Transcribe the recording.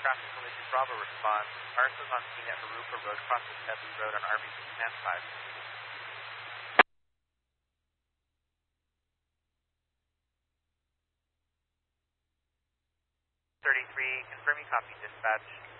traffic collision. Bravo response. Arso's on scene at Harupa Road, crosses Headley Road on RBC Command 5. 33, confirming copy, dispatch.